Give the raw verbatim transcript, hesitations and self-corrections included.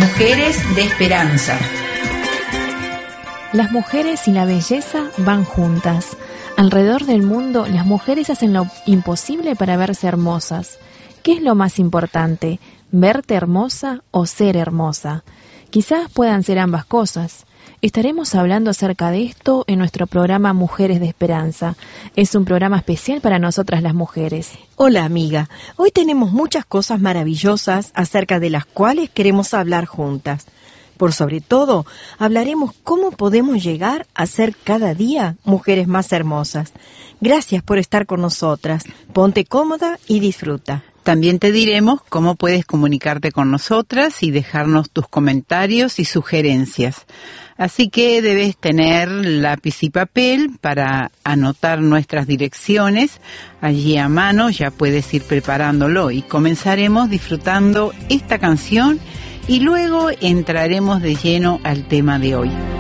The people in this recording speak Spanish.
Mujeres de Esperanza. Las mujeres y la belleza van juntas. Alrededor del mundo, las mujeres hacen lo imposible para verse hermosas. ¿Qué es lo más importante? ¿Verte hermosa o ser hermosa? Quizás puedan ser ambas cosas. Estaremos hablando acerca de esto en nuestro programa Mujeres de Esperanza. Es un programa especial para nosotras las mujeres. Hola amiga, hoy tenemos muchas cosas maravillosas acerca de las cuales queremos hablar juntas. Por sobre todo, hablaremos cómo podemos llegar a ser cada día mujeres más hermosas. Gracias por estar con nosotras. Ponte cómoda y disfruta. También te diremos cómo puedes comunicarte con nosotras y dejarnos tus comentarios y sugerencias. Así que debes tener lápiz y papel para anotar nuestras direcciones. Allí a mano ya puedes ir preparándolo y comenzaremos disfrutando esta canción y luego entraremos de lleno al tema de hoy.